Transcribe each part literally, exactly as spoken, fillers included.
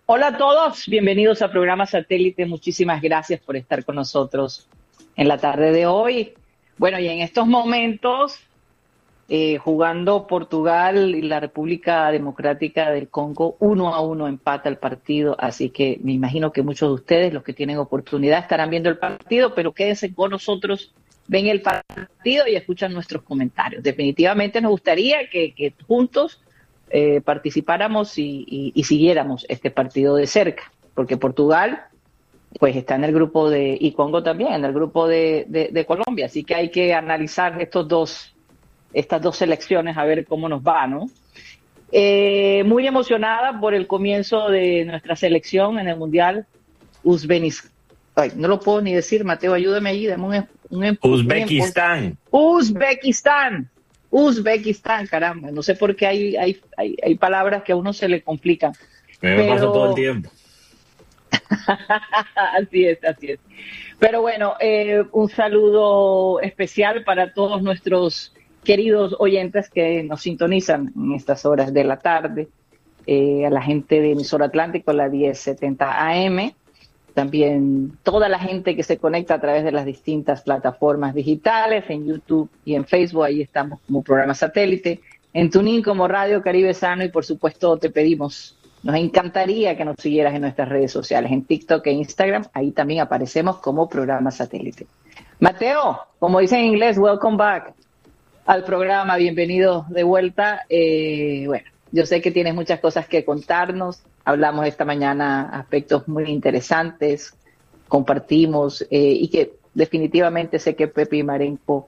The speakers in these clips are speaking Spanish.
Hola a todos, bienvenidos a Programa Satélite. Muchísimas gracias por estar con nosotros en la tarde de hoy. Bueno, y en estos momentos, eh, jugando Portugal y la República Democrática del Congo, uno a uno empata el partido, así que me imagino que muchos de ustedes, los que tienen oportunidad, estarán viendo el partido, pero quédense con nosotros, ven el partido y escuchan nuestros comentarios. Definitivamente nos gustaría que, que juntos eh, participáramos y, y, y siguiéramos este partido de cerca, porque Portugal pues está en el grupo de, y Congo también, en el grupo de, de, de Colombia, así que hay que analizar estos dos estas dos selecciones a ver cómo nos va, ¿no? Eh, muy emocionada por el comienzo de nuestra selección en el Mundial Uzbekistán. Ay, no lo puedo ni decir, Mateo, ayúdame ahí, dame un, un, Uzbekistán. Un, Uzbekistán. Uzbekistán, caramba. No sé por qué hay, hay, hay, hay palabras que a uno se le complican. Me pero... pasa todo el tiempo. Así es, así es. Pero bueno, eh, un saludo especial para todos nuestros queridos oyentes que nos sintonizan en estas horas de la tarde, eh, a la gente de Emisora Atlántico, la diez setenta A M, también toda la gente que se conecta a través de las distintas plataformas digitales, en YouTube y en Facebook, ahí estamos como Programa Satélite, en TuneIn como Radio Caribe Sano, y por supuesto te pedimos, nos encantaría que nos siguieras en nuestras redes sociales, en TikTok e Instagram, ahí también aparecemos como Programa Satélite. Mateo, como dicen en inglés, welcome back al programa, bienvenido de vuelta. Eh, bueno, yo sé que tienes muchas cosas que contarnos, hablamos esta mañana aspectos muy interesantes, compartimos, eh, y que definitivamente sé que Pepe y Marenco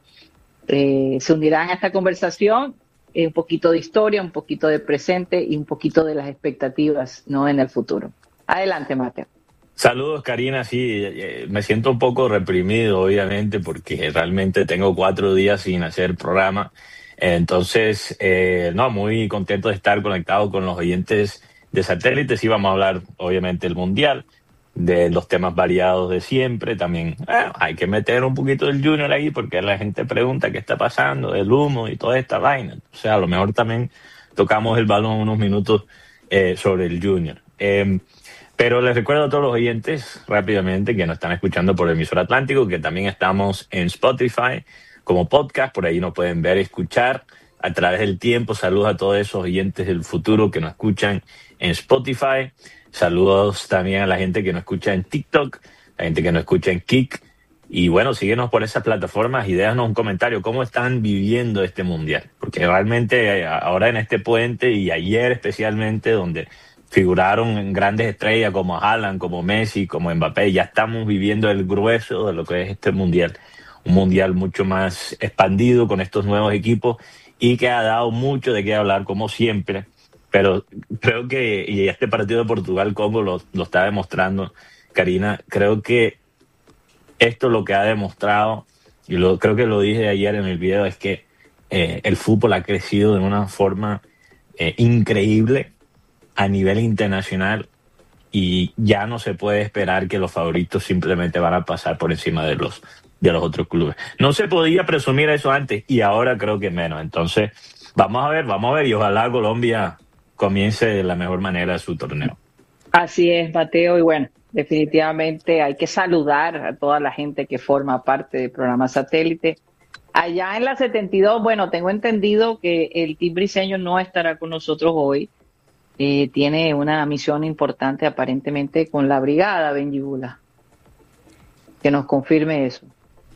eh, se unirán a esta conversación, eh, un poquito de historia, un poquito de presente y un poquito de las expectativas, ¿no?, en el futuro. Adelante, Mateo. Saludos, Karina. Sí, me siento un poco reprimido, obviamente, porque realmente tengo cuatro días sin hacer programa. Entonces, eh, no, muy contento de estar conectado con los oyentes de Satélite. Sí, vamos a hablar, obviamente, del Mundial, de los temas variados de siempre. También eh, hay que meter un poquito del Junior ahí, porque la gente pregunta qué está pasando, del humo y toda esta vaina. O sea, a lo mejor también tocamos el balón unos minutos eh, sobre el Junior. Eh, Pero les recuerdo a todos los oyentes rápidamente que nos están escuchando por Emisora Atlántico, que también estamos en Spotify como podcast, por ahí nos pueden ver y escuchar a través del tiempo. Saludos a todos esos oyentes del futuro que nos escuchan en Spotify. Saludos también a la gente que nos escucha en TikTok, la gente que nos escucha en Kik. Y bueno, síguenos por esas plataformas y déjanos un comentario. ¿Cómo están viviendo este Mundial? Porque realmente ahora en este puente y ayer especialmente, donde figuraron grandes estrellas como Haaland, como Messi, como Mbappé, ya estamos viviendo el grueso de lo que es este Mundial. Un Mundial mucho más expandido con estos nuevos equipos y que ha dado mucho de qué hablar, como siempre. Pero creo que, y este partido de Portugal-Congo lo, lo está demostrando, Karina, creo que esto lo que ha demostrado, y lo, creo que lo dije ayer en el video, es que eh, el fútbol ha crecido de una forma eh, increíble a nivel internacional y ya no se puede esperar que los favoritos simplemente van a pasar por encima de los de los otros clubes. No se podía presumir eso antes y ahora creo que menos. Entonces, vamos a ver, vamos a ver y ojalá Colombia comience de la mejor manera su torneo. Así es, Mateo, y bueno, definitivamente hay que saludar a toda la gente que forma parte del programa Satélite. Allá en la setenta y dos, bueno, tengo entendido que el Team Briseño no estará con nosotros hoy. Eh, tiene una misión importante aparentemente con la brigada, Benji Bula. Que nos confirme eso.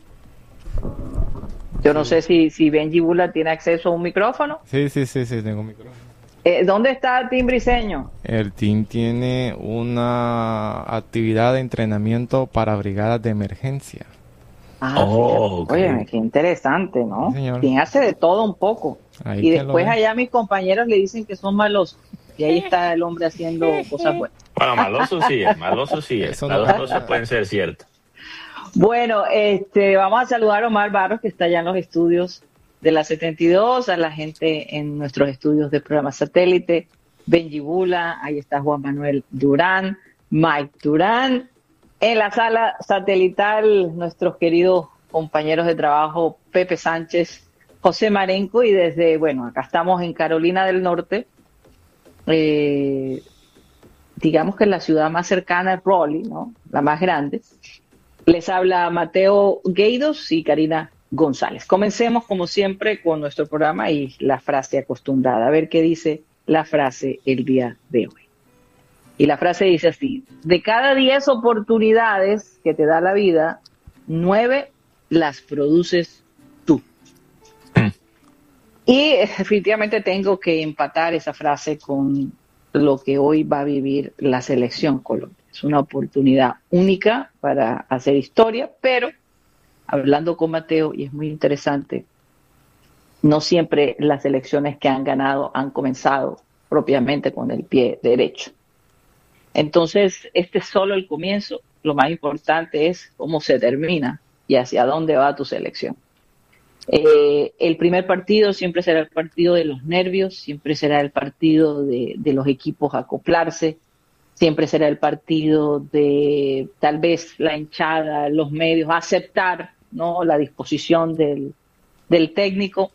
Yo no sé si, si Benji Bula tiene acceso a un micrófono. Sí, sí, sí, sí, tengo un micrófono. Eh, ¿Dónde está el Team Briseño? El team tiene una actividad de entrenamiento para brigadas de emergencia. Ah, oh, okay. Oye, qué interesante, ¿no? Sí, quien hace de todo un poco. Ahí y después allá mis compañeros le dicen que son malos. Y ahí está el hombre haciendo cosas buenas. Bueno, maloso sí es, maloso sí es. Las dos cosas pueden ser ciertas. Bueno, este, vamos a saludar a Omar Barros, que está allá en los estudios de la setenta y dos, a la gente en nuestros estudios de programa Satélite, Benji Bula, ahí está Juan Manuel Durán, Mike Durán, en la sala satelital nuestros queridos compañeros de trabajo Pepe Sánchez, José Marenco, y desde, bueno, acá estamos en Carolina del Norte, eh, digamos que la ciudad más cercana es Raleigh, ¿no? La más grande. Les habla Mateo Gueidos y Karina González. Comencemos, como siempre, con nuestro programa y la frase acostumbrada. A ver qué dice la frase el día de hoy. Y la frase dice así: de cada diez oportunidades que te da la vida, nueve las produces tú. Y definitivamente tengo que empatar esa frase con lo que hoy va a vivir la selección Colombia. Es una oportunidad única para hacer historia, pero hablando con Mateo, y es muy interesante, no siempre las selecciones que han ganado han comenzado propiamente con el pie derecho. Entonces, este es solo el comienzo. Lo más importante es cómo se termina y hacia dónde va tu selección. Eh, el primer partido siempre será el partido de los nervios, siempre será el partido de, de los equipos acoplarse, siempre será el partido de tal vez la hinchada, los medios, aceptar, ¿no?, la disposición del, del técnico.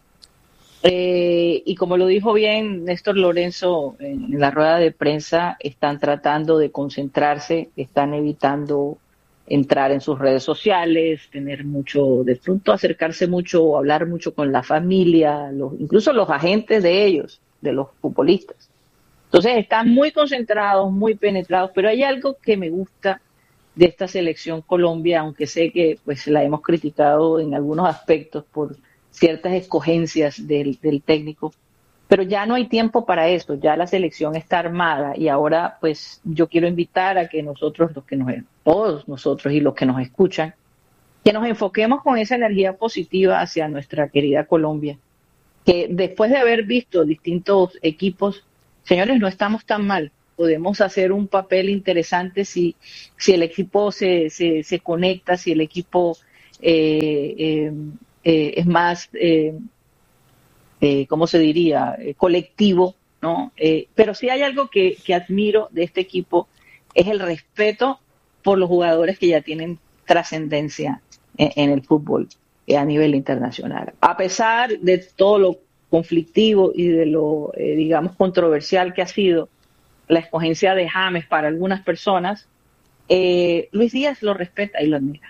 Eh, y como lo dijo bien Néstor Lorenzo en, en la rueda de prensa, están tratando de concentrarse, están evitando entrar en sus redes sociales, tener mucho, de pronto acercarse mucho o hablar mucho con la familia, los, incluso los agentes de ellos, de los futbolistas. Entonces están muy concentrados, muy penetrados, pero hay algo que me gusta de esta selección Colombia, aunque sé que pues la hemos criticado en algunos aspectos por ciertas escogencias del, del técnico, pero ya no hay tiempo para eso, ya la selección está armada y ahora pues yo quiero invitar a que nosotros, los que nos, todos nosotros y los que nos escuchan, que nos enfoquemos con esa energía positiva hacia nuestra querida Colombia, que después de haber visto distintos equipos, señores, no estamos tan mal, podemos hacer un papel interesante si, si el equipo se, se, se conecta, si el equipo eh, eh, eh, es más, eh, eh, ¿cómo se diría?, eh, colectivo, ¿no? Eh, pero sí hay algo que, que admiro de este equipo, es el respeto por los jugadores que ya tienen trascendencia en, en el fútbol eh, a nivel internacional. A pesar de todo lo conflictivo y de lo, eh, digamos, controversial que ha sido la escogencia de James para algunas personas, eh, Luis Díaz lo respeta y lo admira.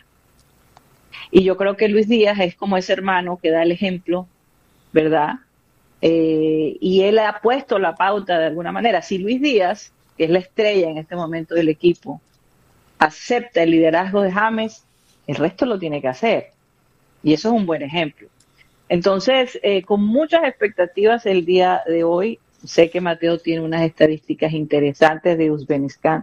Y yo creo que Luis Díaz es como ese hermano que da el ejemplo, ¿verdad? Eh, y él ha puesto la pauta de alguna manera. Si Luis Díaz, que es la estrella en este momento del equipo, acepta el liderazgo de James, el resto lo tiene que hacer. Y eso es un buen ejemplo. Entonces, eh, con muchas expectativas el día de hoy, sé que Mateo tiene unas estadísticas interesantes de Uzbekistán,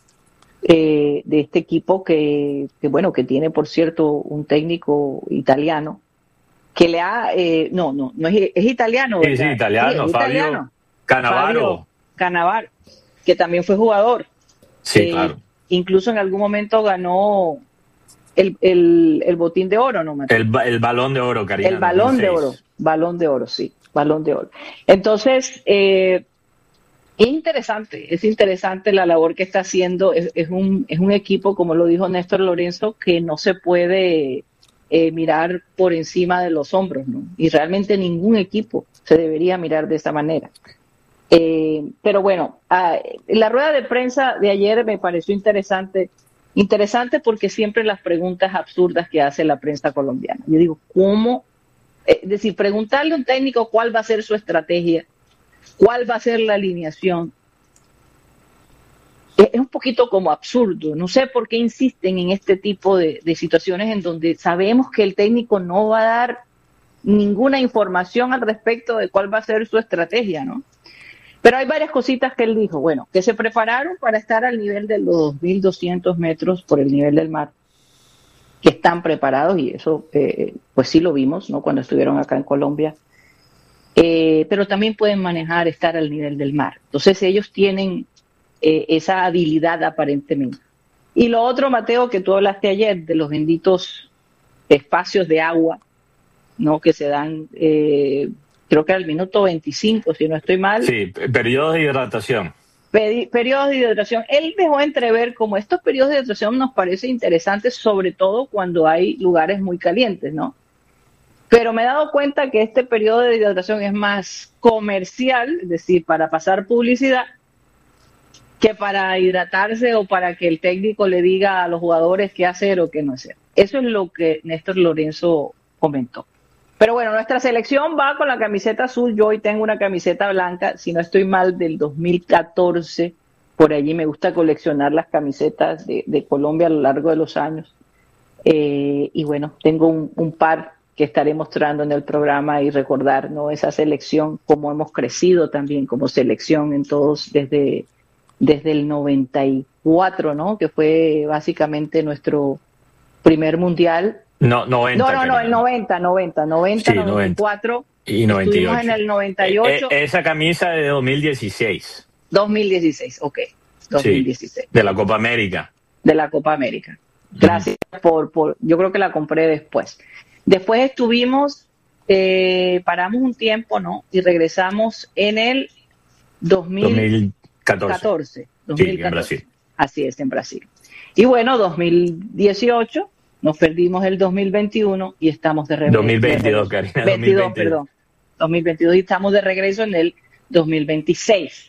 eh, de este equipo que, que, bueno, que tiene, por cierto, un técnico italiano, que le ha, eh, no, no, no es, es italiano, Sí, ¿verdad? sí, italiano, Sí, es Fabio italiano. Cannavaro. Fabio Cannavaro, que también fue jugador. Sí, eh, claro. Incluso en algún momento ganó el, el, el botín de oro, ¿no, Mateo? El, el balón de oro, Karina. El balón de oro, balón de oro, sí, balón de oro. Entonces, eh, es interesante, es interesante la labor que está haciendo. Es, es, un, es un equipo, como lo dijo Néstor Lorenzo, que no se puede eh, mirar por encima de los hombros, ¿no? Y realmente ningún equipo se debería mirar de esa manera. Eh, pero bueno, ah, la rueda de prensa de ayer me pareció interesante, interesante porque siempre las preguntas absurdas que hace la prensa colombiana. Yo digo, ¿cómo? Es decir, preguntarle a un técnico cuál va a ser su estrategia, cuál va a ser la alineación, es un poquito como absurdo. No sé por qué insisten en este tipo de, de situaciones en donde sabemos que el técnico no va a dar ninguna información al respecto de cuál va a ser su estrategia, ¿no? Pero hay varias cositas que él dijo. Bueno, que se prepararon para estar al nivel de los dos mil doscientos metros por el nivel del mar, que están preparados, y eso eh, pues sí lo vimos, ¿no?, cuando estuvieron acá en Colombia. Eh, pero también pueden manejar estar al nivel del mar. Entonces ellos tienen eh, esa habilidad aparentemente. Y lo otro, Mateo, que tú hablaste ayer, de los benditos espacios de agua, ¿no?, que se dan, eh, creo que al minuto veinticinco, si no estoy mal. Sí, periodos de hidratación. Peri- periodos de hidratación. Él dejó entrever como estos periodos de hidratación nos parece interesantes, sobre todo cuando hay lugares muy calientes, ¿no? Pero me he dado cuenta que este periodo de hidratación es más comercial, es decir, para pasar publicidad, que para hidratarse o para que el técnico le diga a los jugadores qué hacer o qué no hacer. Eso es lo que Néstor Lorenzo comentó. Pero bueno, nuestra selección va con la camiseta azul. Yo hoy tengo una camiseta blanca, si no estoy mal, del dos mil catorce. Por allí me gusta coleccionar las camisetas de, de Colombia a lo largo de los años. Eh, y bueno, tengo un, un par que estaré mostrando en el programa y recordar, ¿no?, esa selección, cómo hemos crecido también como selección en todos desde, desde el noventa y cuatro, ¿no?, que fue básicamente nuestro primer mundial. No, noventa. No, no, no, el noventa, noventa, noventa, sí, noventa y cuatro. Y noventa y ocho. Estuvimos en el noventa y ocho. Eh, eh, esa camisa de dos mil dieciséis. dos mil dieciséis, ok. dos mil dieciséis. Sí, de la Copa América. De la Copa América. Gracias uh-huh. por, por, yo creo que la compré después. Después estuvimos, eh, paramos un tiempo, ¿no? Y regresamos en el dos mil catorce. dos mil catorce. Sí, en Brasil. Así es, en Brasil. Y bueno, dos mil dieciocho, nos perdimos el dos mil veintiuno y estamos de regreso. dos mil veintidós, Karina. veintidós, perdón. dos mil veintidós y estamos de regreso en el dos mil veintiséis.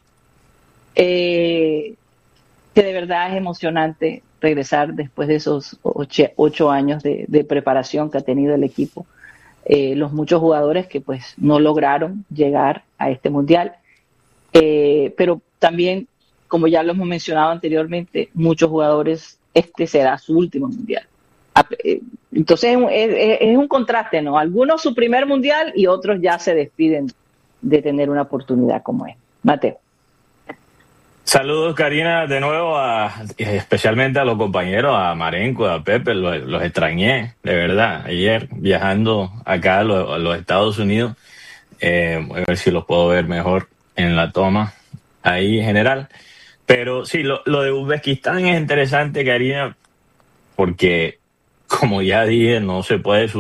Eh, que de verdad es emocionante regresar después de esos ocho, ocho años de, de preparación que ha tenido el equipo. Eh, los muchos jugadores que pues no lograron llegar a este mundial, eh, pero también, como ya lo hemos mencionado anteriormente, muchos jugadores, este será su último mundial. Entonces es, es, es un contraste, ¿no? Algunos su primer mundial y otros ya se despiden de tener una oportunidad como esta. Mateo. Saludos, Karina, de nuevo, a, especialmente a los compañeros, a Marenco, a Pepe, los, los extrañé, de verdad, ayer viajando acá a los, a los Estados Unidos, eh, voy a ver si los puedo ver mejor en la toma ahí en general, pero sí, lo, lo de Uzbekistán es interesante, Karina, porque como ya dije, no se puede